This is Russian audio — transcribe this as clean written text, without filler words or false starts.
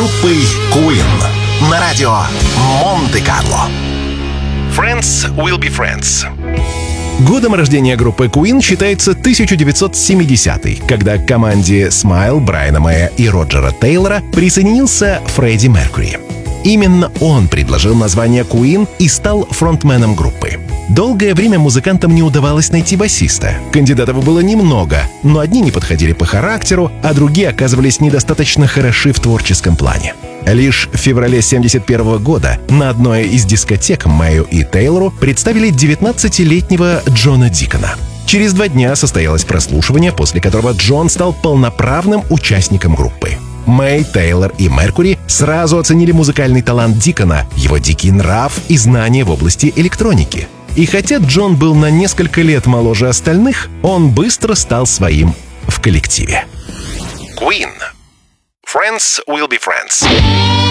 группой Queen на радио Монте-Карло. Friends will be friends. Годом рождения группы Queen считается 1970-й, когда к команде Smile Брайана Мэя и Роджера Тейлора присоединился Фредди Меркьюри. Именно он предложил название Queen и стал фронтменом группы. Долгое время музыкантам не удавалось найти басиста. Кандидатов было немного, но одни не подходили по характеру, а другие оказывались недостаточно хороши в творческом плане. Лишь в феврале 1971 года на одной из дискотек Мэю и Тейлору представили 19-летнего Джона Дикона. Через 2 дня состоялось прослушивание, после которого Джон стал полноправным участником группы. Мэй, Тейлор и Меркьюри сразу оценили музыкальный талант Дикона, его дикий нрав и знания в области электроники. И хотя Джон был на несколько лет моложе остальных, он быстро стал своим в коллективе. Queen. Friends will be friends.